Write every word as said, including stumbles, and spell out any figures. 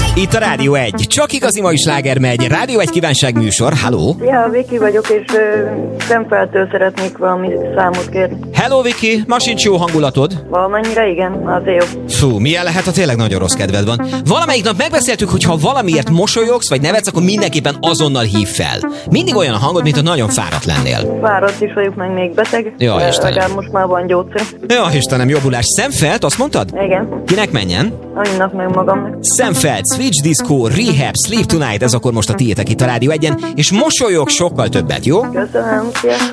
Itt a Rádió egy. Csak igazi mai sláger megy. Rádió egy kívánság műsor. Halló? Ja, Viki vagyok, és uh, Szemfeltől szeretnék valami számot kérni. Hello, Viki. Ma sincs jó hangulatod? Valamennyire igen, azért jó. Fú, milyen lehet, ha tényleg nagyon rossz kedved van. Valamelyik nap megbeszéltük, hogy ha valamiért mosolyogsz, vagy nevetsz, akkor mindenképpen azonnal hív fel. Mindig olyan a hangod, mint hogy nagyon fáradt lennél. Fáradt is vagyok, meg még beteg. Ja, Istenem. Legalább most már van gyógyszer. Ja, Istenem, jobbulás. Szemfeld, azt mondtad? Igen. Kinek menjen? Annak meg magamnak. Szemfeld, Switch Disco, Rehab, Sleep Tonight, ez akkor most a tiétek itt a Rádió egyen, és mosolyog sokkal többet, jó? Köszönöm, szia.